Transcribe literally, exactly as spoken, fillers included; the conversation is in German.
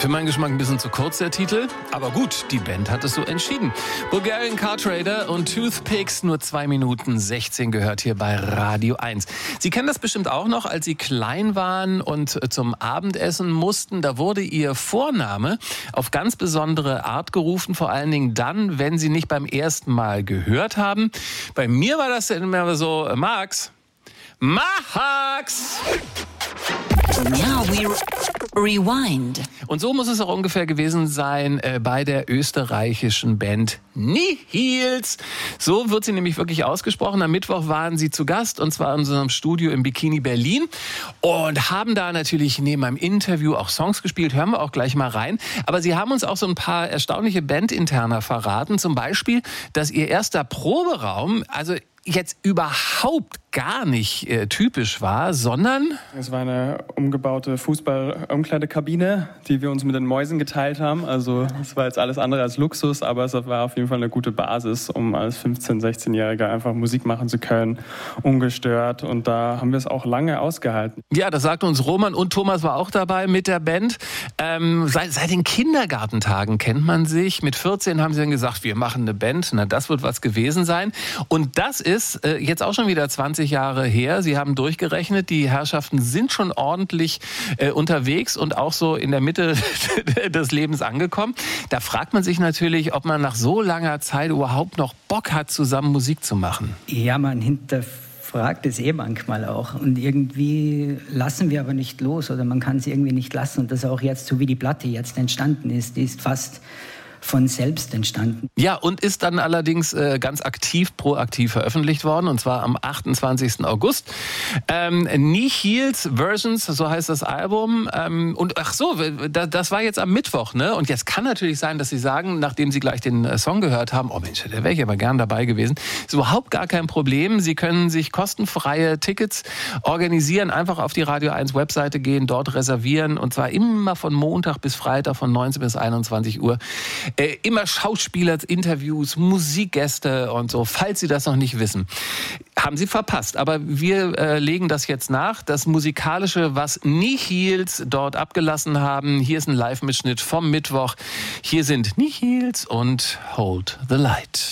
Für meinen Geschmack ein bisschen zu kurz, der Titel. Aber gut, die Band hat es so entschieden. Bulgarian Car Trader und Toothpicks, nur zwei Minuten sechzehn, gehört hier bei Radio eins. Sie kennen das bestimmt auch noch, als Sie klein waren und zum Abendessen mussten. Da wurde Ihr Vorname auf ganz besondere Art gerufen, vor allen Dingen dann, wenn Sie nicht beim ersten Mal gehört haben. Bei mir war das immer so, Max, Max! Now we rewind. Und so muss es auch ungefähr gewesen sein äh, bei der österreichischen Band Nihils. So wird sie nämlich wirklich ausgesprochen. Am Mittwoch waren sie zu Gast, und zwar in unserem Studio im Bikini Berlin, und haben da natürlich neben einem Interview auch Songs gespielt. Hören wir auch gleich mal rein. Aber sie haben uns auch so ein paar erstaunliche Bandinterner verraten. Zum Beispiel, dass ihr erster Proberaum, also jetzt überhaupt gar nicht äh, typisch war, sondern... Es war eine umgebaute Fußball-Umkleidekabine, die wir uns mit den Mäusen geteilt haben. Also es war jetzt alles andere als Luxus, aber es war auf jeden Fall eine gute Basis, um als fünfzehn-, sechzehnjähriger einfach Musik machen zu können, ungestört. Und da haben wir es auch lange ausgehalten. Ja, das sagte uns Roman, und Thomas war auch dabei mit der Band. Ähm, seit, seit den Kindergartentagen kennt man sich. Mit vierzehn haben sie dann gesagt, wir machen eine Band. Na, das wird was gewesen sein. Und das ist äh, jetzt auch schon wieder zwanzig Jahre her. Sie haben durchgerechnet, die Herrschaften sind schon ordentlich äh, unterwegs und auch so in der Mitte des Lebens angekommen. Da fragt man sich natürlich, ob man nach so langer Zeit überhaupt noch Bock hat, zusammen Musik zu machen. Ja, man hinterfragt es eh manchmal auch. Und irgendwie lassen wir aber nicht los, oder man kann es irgendwie nicht lassen. Und das auch jetzt, so wie die Platte jetzt entstanden ist, die ist fast von selbst entstanden. Ja, und ist dann allerdings äh, ganz aktiv, proaktiv veröffentlicht worden, und zwar am achtundzwanzigsten August. Ähm, Nihils Versions, so heißt das Album. Ähm, und ach so, da, das war jetzt am Mittwoch, ne? Und jetzt kann natürlich sein, dass Sie sagen, nachdem Sie gleich den äh, Song gehört haben, oh Mensch, da wäre ich aber gern dabei gewesen. Ist überhaupt gar kein Problem. Sie können sich kostenfreie Tickets organisieren, einfach auf die Radio eins Webseite gehen, dort reservieren, und zwar immer von Montag bis Freitag von neunzehn bis einundzwanzig Uhr. Äh, immer Schauspieler, Interviews, Musikgäste und so, falls Sie das noch nicht wissen. Haben Sie verpasst. Aber wir äh, legen das jetzt nach. Das Musikalische, was Nihils dort abgelassen haben. Hier ist ein Live-Mitschnitt vom Mittwoch. Hier sind Nihils und Hold the Light.